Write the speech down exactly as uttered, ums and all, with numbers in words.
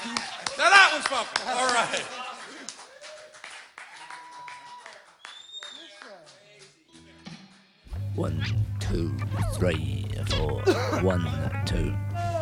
Now that one's funky. All right. One, two, three, four. One, two.